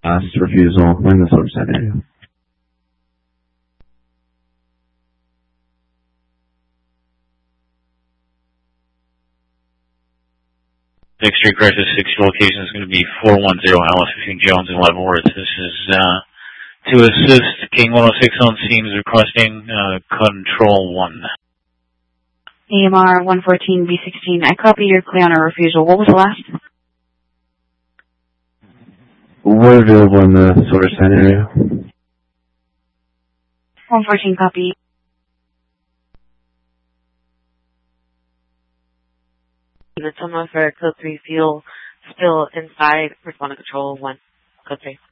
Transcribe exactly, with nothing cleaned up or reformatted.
last refusal in the solar site area. Next Street Crisis six location is going to be four one zero Alice between Jones and Leavenworth. This is uh, to assist King one oh six on scene is requesting uh, control one. A M R one fourteen B sixteen, I copy your clear on a refusal. What was the last? We're available in the solar site area. one fourteen copy. The Toma for code three fuel still inside, respond to control one, code three.